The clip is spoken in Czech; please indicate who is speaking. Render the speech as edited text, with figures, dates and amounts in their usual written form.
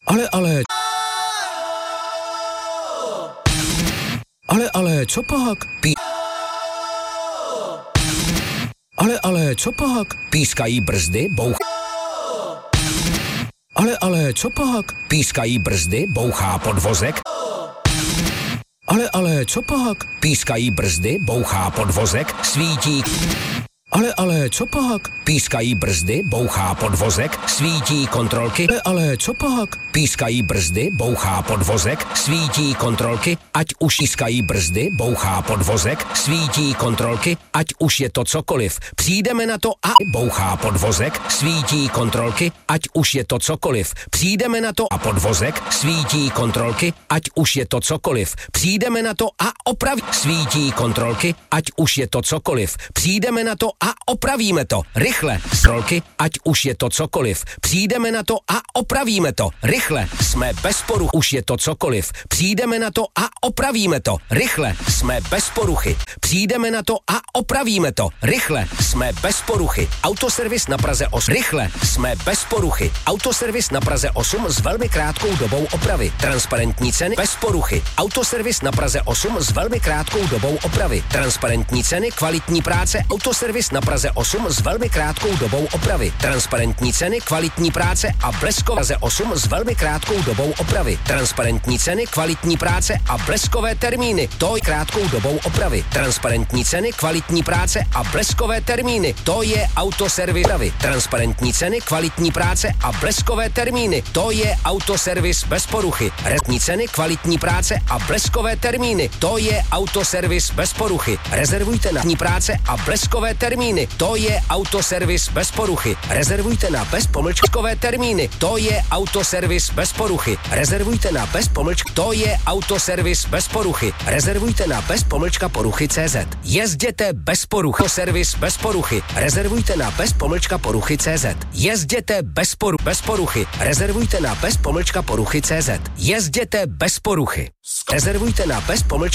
Speaker 1: Ale, co pak? Ale, co pak? Pískají brzdy, Ale, co pak? Pískají brzdy, bouchá podvozek. Ale, co pak? Pískají brzdy, bouchá podvozek, svítí. Ale, co pak? Pískají brzdy, bouchá podvozek, svítí kontrolky. Ale, co pak? Pískají brzdy, bouchá podvozek, svítí kontrolky, ať už pískají brzdy, bouchá podvozek, svítí kontrolky, ať už je to cokoliv. Přijdeme na to a bouchá podvozek, svítí kontrolky, ať už je to cokoliv. Přijdeme na to a podvozek, svítí kontrolky, ať už je to cokoliv. Přijdeme na to a opraví, svítí kontrolky, ať už je to cokoliv. Přijdeme na to a opravíme to. Rychle. Kontrolky, ať už je to cokoliv. Přijdeme na to a opravíme to. Rychle. Jsme bez poruch. Už je to cokoliv. Přijdeme na to a opravíme to. Rychle. Jsme bez poruchy. Přijdeme na to a opravíme to. Rychle. Jsme bez poruchy. Autoservis na Praze 8. Rychle. Jsme bez poruchy. Autoservis na Praze 8 s velmi krátkou dobou opravy. Transparentní ceny bez poruchy. Autoservis na Praze 8 s velmi krátkou dobou opravy. Transparentní ceny, kvalitní práce. Autoservis na Praze 8 s velmi krátkou dobou opravy. Transparentní ceny, kvalitní práce a bleskové Praze 8 s velmi krátkou dobou opravy. Transparentní ceny, kvalitní práce a bleskové termíny. To je krátkou dobou opravy. Transparentní ceny, kvalitní práce a bleskové termíny. To je autoservis opravy. Transparentní ceny, kvalitní práce a bleskové termíny. To je autoservis bez poruchy. Rezervní ceny, kvalitní práce a bleskové termíny. To je autoservis bez poruchy. Rezervujte na práce a bleskové termíny. To je autoservis bez poruchy. Rezervujte na bezpomlčkové termíny. To je autoservis bez poruchy. Rezervujte na bezpomlčk. To je autoservis bez poruchy. Rezervujte na bezpomlčka poruchy CZ. Jezděte bez poruchy. Autoservis bez poruchy. Rezervujte na bezpomlčka poruchy CZ. Jezděte bez poruchy. Rezervujte na bezpomlčka poruchy CZ. Jezděte bez poruchy. Rezervujte na bezpomlčka